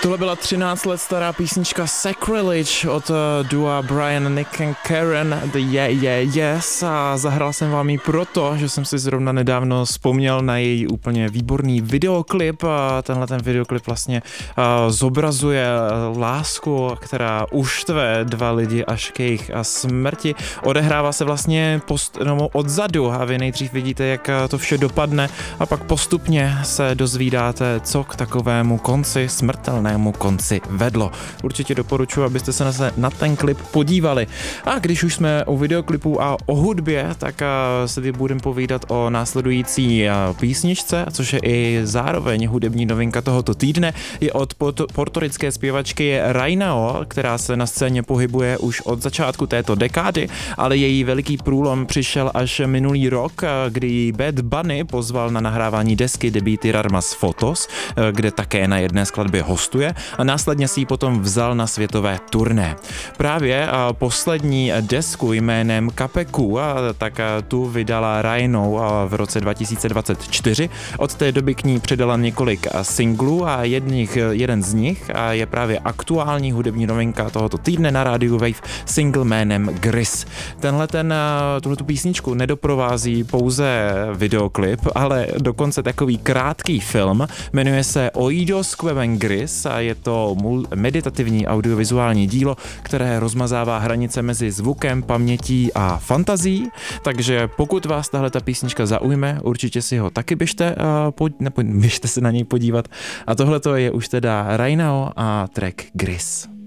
Tohle byla 13 let stará písnička Sacrilege od dua Brian, Nick and Karen, The Yeah Yeah Yes, a zahrál jsem vám ji proto, že jsem si zrovna nedávno vzpomněl na její úplně výborný videoklip. Tenhle ten videoklip vlastně zobrazuje lásku, která uštve dva lidi až k jejich smrti. Odehrává se vlastně odzadu a vy nejdřív vidíte, jak to vše dopadne a pak postupně se dozvídáte, co k takovému konci, smrtelnému konci vedlo. Určitě doporučuji, abyste se na ten klip podívali. A když už jsme u videoklipu a o hudbě, tak se budeme povídat o následující písničce, což je i zároveň hudební novinka tohoto týdne. Je od portorické zpěvačky Rainao, která se na scéně pohybuje už od začátku této dekády, ale její veliký průlom přišel až minulý rok, kdy Bad Bunny pozval na nahrávání desky The Tirarmas Photos, kde také na jedné skladbě hostuje, a následně si ji potom vzal na světové turné. Právě poslední desku jménem Kapeku, tak tu vydala Rainao v roce 2024. Od té doby k ní přidala několik singlů a jeden z nich je právě aktuální hudební novinka tohoto týdne na rádiu Wave, single jménem Gris. Tuhletu písničku nedoprovází pouze videoklip, ale dokonce takový krátký film, jmenuje se Oídos Queben Gris a je to meditativní audiovizuální dílo, které rozmazává hranice mezi zvukem, pamětí a fantazí, takže pokud vás tahle ta písnička zaujme, určitě si ho taky běžte se na něj podívat. A tohle je už teda Rainao a track Gris.